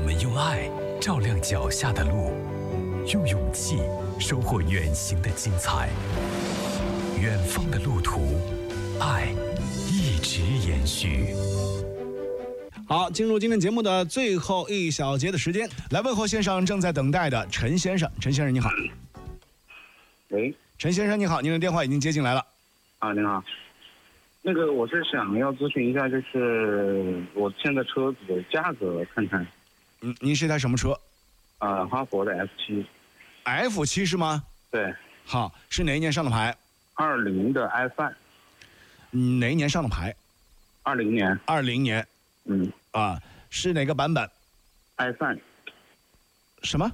们用爱照亮脚下的路，用勇气收获远行的精彩。远方的路途，爱一直延续。 好，进入今天节目的最后一小节的时间，来问候线上正在等待的陈先生。陈先生你好。 喂， 陈先生你好，您的电话已经接进来了。 啊，您好。那个，我是想要咨询一下，就是我现在车子的价格看看。 您是一台什么车？ 哈佛的 F7。 F7是吗？ 对。 好，是哪一年上的牌 ？20的 i5。 哪一年上的牌 ？20年。 20年。是哪个版本 ？i5。 什么？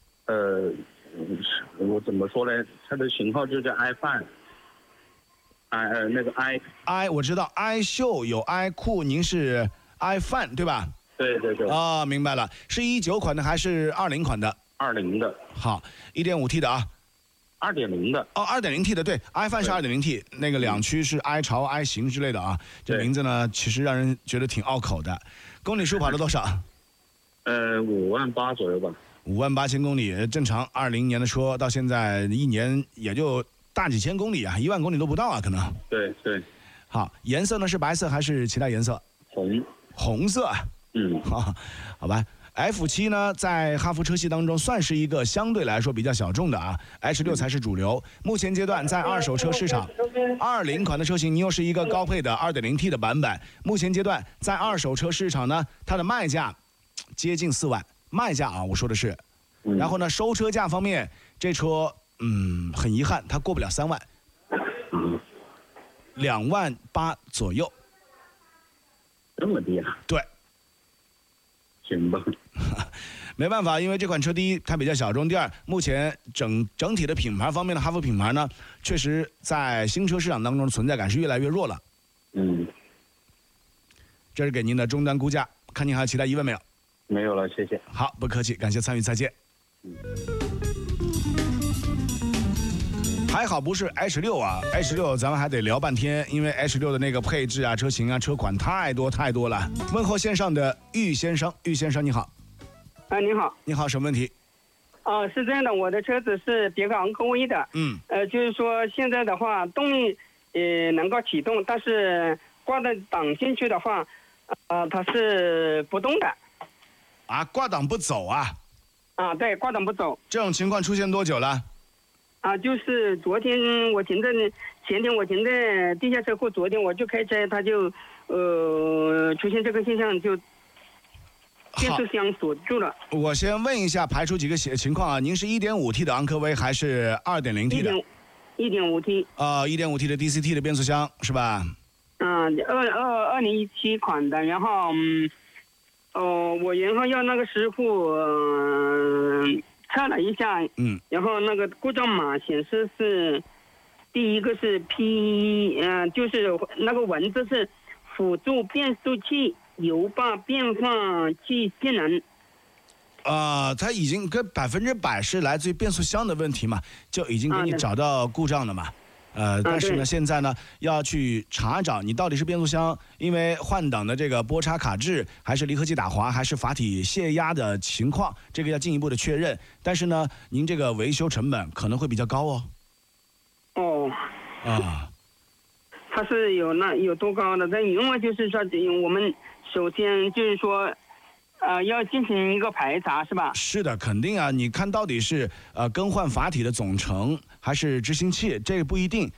我怎么说呢？它的型号就叫 i5。那个 i 我知道 i 秀有 i 酷，您是 i 范对吧？ 对对对。 明白了，是19款的还是20款的 ？20的。 好， 1.5T 的啊。 2.0的。 2.0T 的，对 i 范是 2.0T， 那个两驱是 i 潮 i 型之类的啊。这名字呢其实让人觉得挺拗口的。公里数跑了多少 ？58000左右吧。 58000公里，正常20年的车到现在一年也就大几千公里啊，1万公里都不到啊，可能。 对对。 好，颜色呢是白色还是其他颜色？红色。好吧。F7 呢，在哈弗车系当中算是一个相对来说比较小众的啊 ，H6 才是主流。目前阶段在二手车市场，20款的车型，你又是一个高配的 2.0T 的版本。目前阶段在二手车市场呢，它的卖价接近4万，卖价啊，我说的是。然后呢，收车价方面，这车很遗憾，它过不了3万，28000左右。 这么低啊？ 对。 行吧。 没办法，因为这款车第一它比较小众，第二目前整体的品牌方面的哈弗品牌呢，确实在新车市场当中的存在感是越来越弱了。这是给您的终端估价，看您还有其他疑问没有？ 没有了，谢谢。 好，不客气，感谢参与，再见。还好不是 H6 啊 ，H6 咱们还得聊半天，因为 H6 的那个配置啊、车型啊、车款太多了。问候线上的玉先生，玉先生你好。 你好。 你好，什么问题？ 是这样的，我的车子是别克昂科威的。就是说现在的话，动力能够启动，但是挂的档进去的话，它是不动的。 挂档不走啊？ 对，挂档不走。这种情况出现多久了？ 就是昨天我停在，前天我停在地下车库，昨天我就开车，它就出现这个现象，就变速箱锁住了。 我先问一下，排除几个情况啊？您是 1.5T 的昂科威还是 2.0T 的 ？1.5T。 1.5T 的 DCT 的变速箱是吧 ？2017款的，然后我然后要那个师傅测了一下，然后那个故障码显示是，第一个是 P， 就是那个文字是辅助变速器油坝变化器性能。 它已经跟100%是来自于变速箱的问题嘛，就已经给你找到故障了嘛。但是呢，现在呢要去查找你到底是变速箱因为换挡的这个波叉卡滞，还是离合器打滑，还是阀体泄压的情况，这个要进一步的确认。但是呢，您这个维修成本可能会比较高哦。 它是有多高的？但因为就是说，我们首先就是说。要进行一个排查是吧？ 是的，肯定啊！你看到底是更换阀体的总成还是执行器，这个不一定。